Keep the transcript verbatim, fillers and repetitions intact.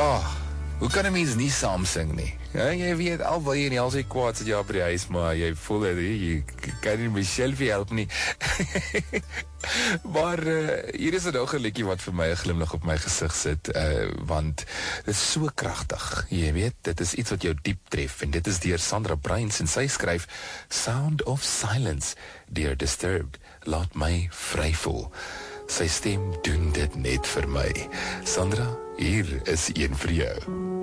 Oh, hoe kan 'n mens nie saam sing nie? Ja, jy weet, al wil jy nie, al sy kwaad sit jy op die huis, maar jy voel dat jy, jy kan nie myself help nie. Maar uh, hier is 'n nog 'n liedjie wat vir my 'n glimlag op my gesig sit, uh, want dit is so kragtig, jy weet, dit is iets wat jou diep tref, en dit is deur Sandra Bruins, en sy skryf Sound of Silence, Dear Disturbed, laat my vry voel. Sy stem doen dit net vir my. Sandra, hier is een vir jou.